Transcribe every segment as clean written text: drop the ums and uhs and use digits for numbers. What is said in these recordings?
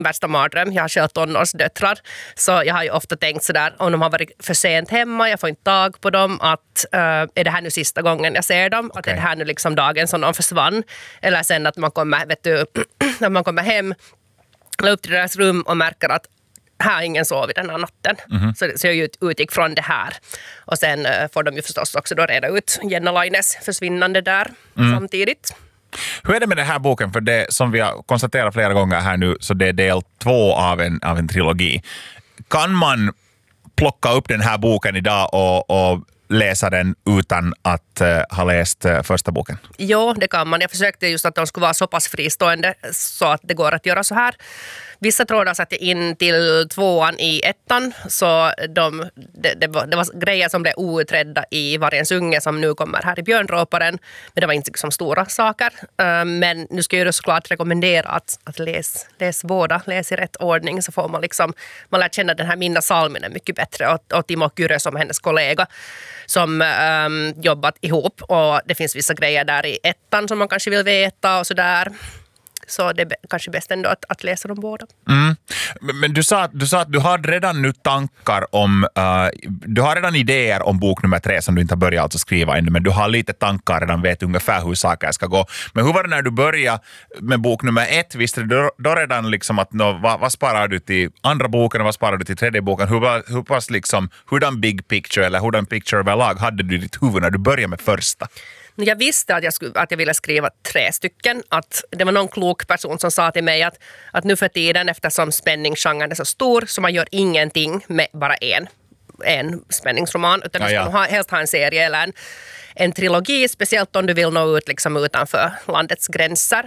värsta mardröm. Jag har själv tonårsdöttrar. Så jag har ju ofta tänkt sådär, om de har varit för sent hemma, jag får inte tag på dem, att är det här nu sista gången jag ser dem? Att är det här nu liksom dagen som de försvann? Eller sen att man kommer, när man kommer hem upp till deras rum och märker att här har ingen sovit den här natten. Så jag utgick från det här. Och sen får de ju förstås också då reda ut Jenna Laines försvinnande där samtidigt. Hur är det med den här boken? För det som vi har konstaterat flera gånger här nu, så det är del 2 av en trilogi. Kan man plocka upp den här boken idag och läsa den utan att ha läst första boken? Jo, det kan man. Jag försökte just att de skulle vara så pass fristående så att det går att göra så här. Vissa trådar satte in till 2:an i 1:an, så det var grejer som blev outredda i Vargens unge som nu kommer här i Björndråparen, men det var inte liksom stora saker. Men nu ska jag ju såklart rekommendera att läs båda, läs i rätt ordning, så får man lär känna den här Minna Salminen mycket bättre och Timo Kyrö som hennes kollega som jobbat ihop, och det finns vissa grejer där i 1:an som man kanske vill veta och sådär. Så det är kanske bäst ändå att läsa dem båda. Men du sa att du har redan nu tankar om, du har redan idéer om bok nummer 3 som du inte har börjat alltså skriva ännu, men du har lite tankar redan, vet ungefär hur saker ska gå. Men hur var det när du började med bok nummer 1? Visste du då redan liksom att vad sparar du till andra boken och vad sparar du till tredje boken? Hur pass liksom, hurdan big picture eller hurdan picture överlag hade du i ditt huvud när du började med första? Jag visste att jag ville skriva 3 stycken. Att det var någon klok person som sa till mig att nu för tiden, eftersom spänningsgenren är så stor, så man gör ingenting med bara en spänningsroman, utan du ska helst ha en serie eller en trilogi, speciellt om du vill nå ut liksom utanför landets gränser.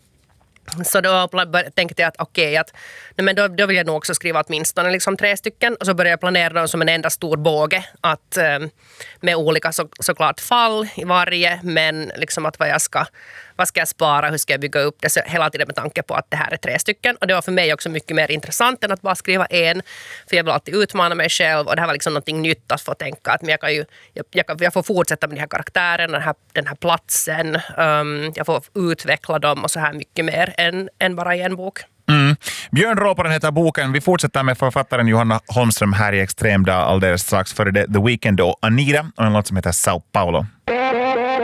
Så då tänkte jag att då vill jag nog också skriva åtminstone liksom 3 stycken, och så började jag planera dem som en enda stor båge, att med olika såklart fall i varje, men liksom att vad ska jag spara, hur ska jag bygga upp det, så hela tiden med tanke på att det här är 3 stycken, och det var för mig också mycket mer intressant än att bara skriva en, för jag vill alltid utmana mig själv, och det här var liksom någonting nytt att få tänka att men jag får fortsätta med de här karaktärerna, den här platsen, jag får utveckla dem och så här mycket mer än bara i en bok. Björndråparen heter boken. Vi fortsätter med författaren Johanna Holmström här i Extremdag alldeles strax före The Weeknd och Anira och en låt som heter Sao Paulo.